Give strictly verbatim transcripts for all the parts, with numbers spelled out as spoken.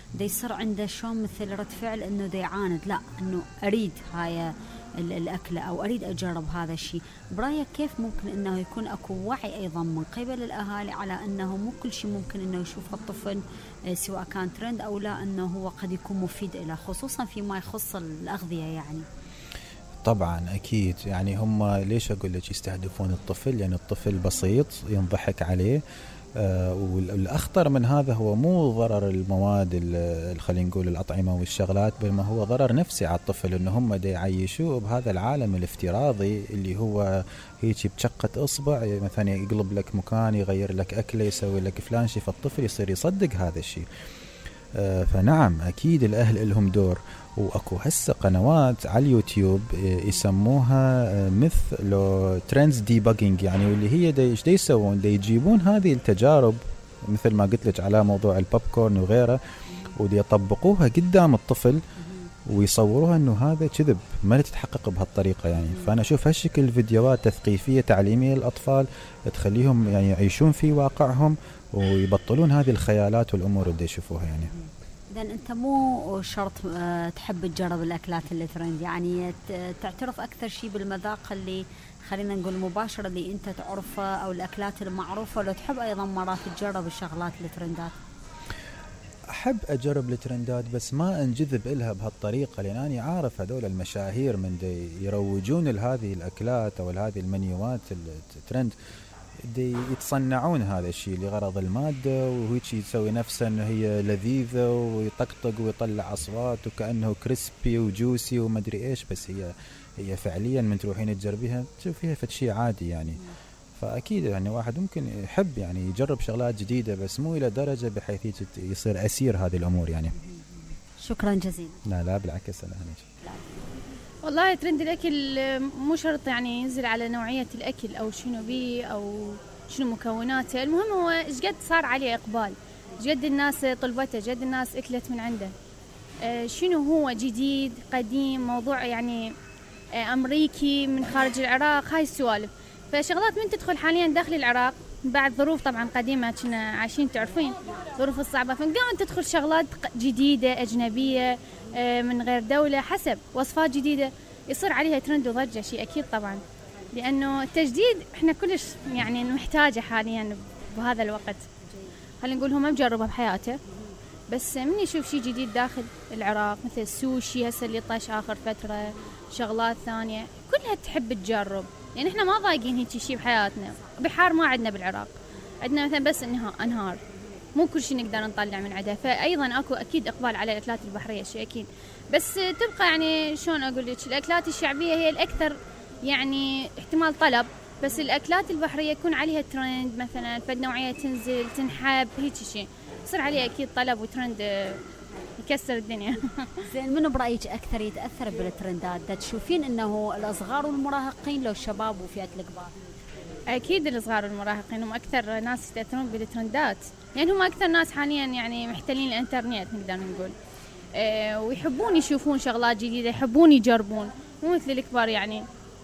دا يصير عنده شلون مثل رد فعل انه دا يعاند، لا انه اريد هاي الأكلة أو أريد أجرب هذا الشيء. برأيك كيف ممكن أنه يكون أكو وعي أيضا من قبل الأهالي على أنه مو كل شيء ممكن أنه يشوف الطفل سواء كان ترند أو لا أنه هو قد يكون مفيد له، خصوصا فيما يخص الأغذية يعني؟ طبعا أكيد، يعني هم ليش أقول لك يستهدفون الطفل؟ يعني الطفل بسيط ينضحك عليه. آه والأخطر من هذا هو مو ضرر المواد خلينا نقول الأطعمة والشغلات، بل ما هو ضرر نفسي على الطفل، إنه هم دا يعيشوه بهذا العالم الافتراضي اللي هو هيك بشقة إصبع مثلا يقلب لك مكان، يغير لك أكله، يسوي لك فلان شيء، فالطفل يصير يصدق هذا الشيء. آه فنعم أكيد الأهل لهم دور. وأكو هسه قنوات على اليوتيوب يسموها مثل لو ترندز ديباجينج، يعني واللي هي دا ايش دا يسوون، دا يجيبون هذه التجارب مثل ما قلت لك على موضوع البوب كورن وغيره، ودي يطبقوها قدام الطفل ويصوروها انه هذا كذب، ما تتحقق بهالطريقه يعني. فانا اشوف هالشكل الفيديوهات تثقيفيه تعليميه للاطفال تخليهم يعني يعيشون في واقعهم ويبطلون هذه الخيالات والامور اللي يشوفوها يعني. إذن أنت مو شرط تحب تجرب الأكلات اللي ترند، يعني تعترف أكثر شيء بالمذاق اللي خلينا نقول مباشرة اللي أنت تعرفه أو الأكلات المعروفة، ولا تحب أيضا مرات تجرب الشغلات الترندات؟ أحب أجرب الترندات بس ما أنجذب إلها بهالطريقة، لأن أنا عارف هذول المشاهير من دي يروجون لهذه الأكلات أو لهذه المنيوات الترند دي يتصنعون هذا الشيء لغرض المادة، وهيك يسوي نفسه أنه هي لذيذة ويطقطق ويطلع أصوات وكأنه كريسبي وجوسي ومدري إيش، بس هي هي فعليا من تروحين تجربيها تشوفيها فشي عادي يعني. فأكيد يعني واحد ممكن يحب يعني يجرب شغلات جديدة بس مو إلى درجة بحيث يصير أسير هذه الأمور يعني. شكرا جزيلا. لا لا بالعكس أنا هنيك. والله ترند الأكل مو شرط يعني ينزل على نوعية الأكل أو شنو بيه أو شنو مكوناته، المهم هو إيش قد صار عليه إقبال، إيش قد الناس طلبته، إيش قد الناس أكلت من عنده، آه شنو هو جديد قديم، موضوع يعني آه أمريكي من خارج العراق، هاي السوالف. فشغلات من تدخل حاليا داخل العراق بعد ظروف طبعا قديمة كنا عايشين تعرفين ظروف الصعبة، فنقام تدخل شغلات جديدة أجنبية من غير دولة حسب وصفات جديدة يصير عليها ترند وضجة، شيء أكيد طبعا، لأنه التجديد إحنا كلش يعني محتاجة حاليا بهذا الوقت. خلينا نقول هو ما مجربها بحياته، بس من يشوف شيء جديد داخل العراق مثل السوشي هسه اللي طاش آخر فترة، شغلات ثانية كلها تحب تجرب، يعني إحنا ما ضايقين هيك شيء بحياتنا. بحار ما عندنا بالعراق، عندنا مثلا بس إنها أنهار، مو كل شيء نقدر نطلع من عدها، فأيضا أكو أكيد إقبال على الأكلات البحرية شيء أكيد، بس تبقى يعني شلون أقول لك الأكلات الشعبية هي الأكثر يعني احتمال طلب، بس الأكلات البحرية يكون عليها ترند مثلا فد نوعية تنزل تنحب هيك شيء يصير عليها أكيد طلب وترند يكسر الدنيا. زين منو برأيك أكثر يتأثر بالترندات؟ دا تشوفين إنه الأصغار والمراهقين لو الشباب وفئات الكبار؟ أكيد الصغار والمراهقين هم أكثر ناس يتأثرون بالترندات، يعني هم أكثر ناس حاليا يعني محتلين الإنترنت نقدر نقول، أه ويحبون يشوفون شغلات جديدة، يحبون يجربون، مو مثل الكبار يعني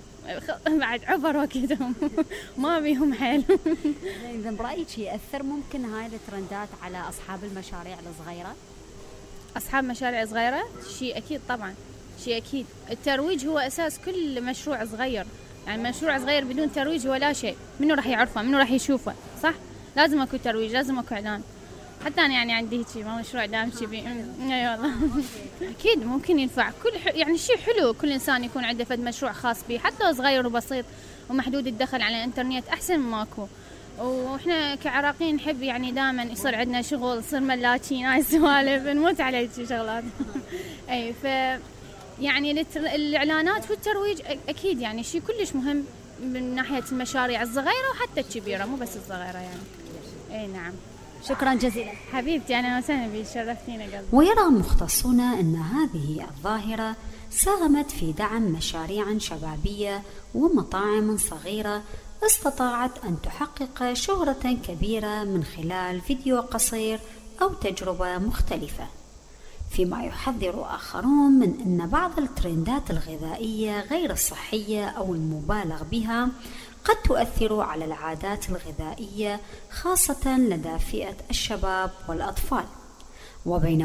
بعد عبر وقتهم ما بيهم حيل. إذا برأيك يأثر ممكن هاي الترندات على أصحاب المشاريع الصغيرة؟ أصحاب مشاريع صغيرة شيء أكيد طبعا، شيء أكيد. الترويج هو أساس كل مشروع صغير، يعني مشروع صغير بدون ترويج ولا شيء، منو راح يعرفه، منو راح يشوفه، صح؟ لازم أكو ترويج، لازم أكو إعلان. حتى أنا يعني عندي شيء ما مشروع دامشي بي أي والله. أكيد ممكن ينفع كل ح... يعني شيء حلو كل إنسان يكون عنده فد مشروع خاص به، حتى لو صغير وبسيط ومحدود الدخل على الإنترنت أحسن من ماكو. وإحنا كعراقيين نحب يعني دائما يصير عندنا شغل، يصير ملاكين، هاي السوالف نموت على هيك شغلات. أي ف يعني الإعلانات والترويج أكيد يعني شيء كلش مهم من ناحية المشاريع الصغيرة وحتى الكبيرة، مو بس الصغيرة يعني. أي نعم. شكرا جزيلا حبيبتي، أنا وسهلا بك، شرفتينا قلبي. ويرى مختصون أن هذه الظاهرة ساهمت في دعم مشاريع شبابية ومطاعم صغيرة استطاعت أن تحقق شهرة كبيرة من خلال فيديو قصير أو تجربة مختلفة، فيما يحذر آخرون من أن بعض الترندات الغذائية غير الصحية أو المبالغ بها قد تؤثر على العادات الغذائية خاصة لدى فئة الشباب والأطفال. وبين